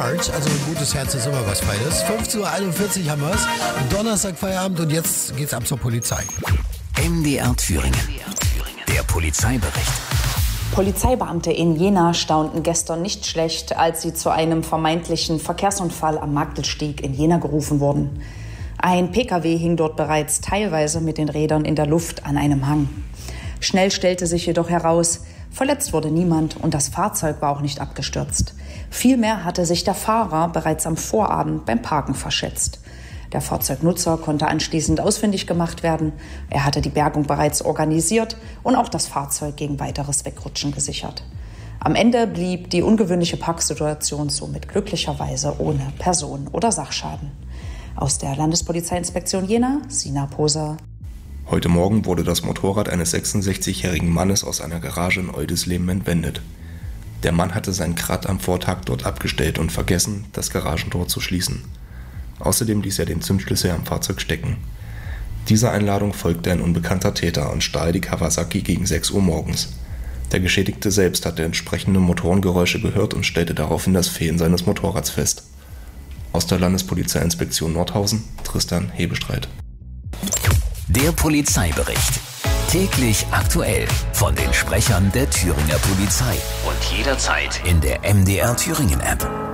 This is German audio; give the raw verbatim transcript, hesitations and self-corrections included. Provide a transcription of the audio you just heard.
Heart, also ein gutes Herz ist immer was Feines. fünfzehn Uhr einundvierzig haben wir es. Donnerstag Feierabend und jetzt geht's ab zur Polizei. M D R Thüringen. Der Polizeibericht. Polizeibeamte in Jena staunten gestern nicht schlecht, als sie zu einem vermeintlichen Verkehrsunfall am Magdelstieg in Jena gerufen wurden. Ein Pkw hing dort bereits teilweise mit den Rädern in der Luft an einem Hang. Schnell stellte sich jedoch heraus, verletzt wurde niemand und das Fahrzeug war auch nicht abgestürzt. Vielmehr hatte sich der Fahrer bereits am Vorabend beim Parken verschätzt. Der Fahrzeugnutzer konnte anschließend ausfindig gemacht werden. Er hatte die Bergung bereits organisiert und auch das Fahrzeug gegen weiteres Wegrutschen gesichert. Am Ende blieb die ungewöhnliche Parksituation somit glücklicherweise ohne Person- oder Sachschaden. Aus der Landespolizeiinspektion Jena, Sina Poser. Heute Morgen wurde das Motorrad eines sechsundsechzigjährigen Mannes aus einer Garage in Eudesleben entwendet. Der Mann hatte sein Krat am Vortag dort abgestellt und vergessen, das Garagentor zu schließen. Außerdem ließ er den Zündschlüssel am Fahrzeug stecken. Dieser Einladung folgte ein unbekannter Täter und stahl die Kawasaki gegen sechs Uhr morgens. Der Geschädigte selbst hatte entsprechende Motorengeräusche gehört und stellte daraufhin das Fehlen seines Motorrads fest. Aus der Landespolizeiinspektion Nordhausen, Tristan Hebestreit. Der Polizeibericht. Täglich aktuell von den Sprechern der Thüringer Polizei und jederzeit in der M D R Thüringen App.